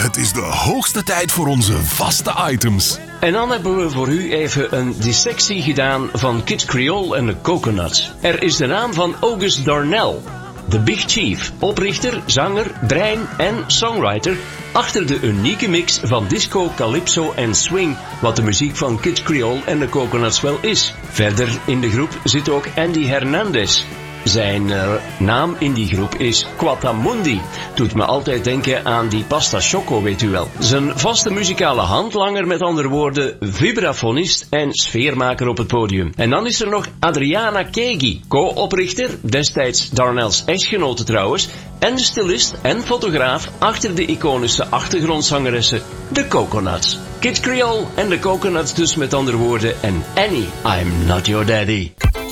Het is de hoogste tijd voor onze vaste items. En dan hebben we voor u even een dissectie gedaan van Kid Creole en de Coconuts. Er is de naam van August Darnell, de Big Chief, oprichter, zanger, brein en songwriter achter de unieke mix van disco, calypso en swing, wat de muziek van Kid Creole en de Coconuts wel is. Verder in de groep zit ook Andy Hernandez. Zijn naam in die groep is Quatamundi. Doet me altijd denken aan die pasta choco, weet u wel. Zijn vaste muzikale handlanger, met andere woorden, vibrafonist en sfeermaker op het podium. En dan is er nog Adriana Kegi, co-oprichter, destijds Darnell's echtgenote trouwens, en de stylist en fotograaf achter de iconische achtergrondzangeressen, de Coconuts. Kid Creole en de Coconuts dus, met andere woorden, en Annie, I'm Not Your Daddy.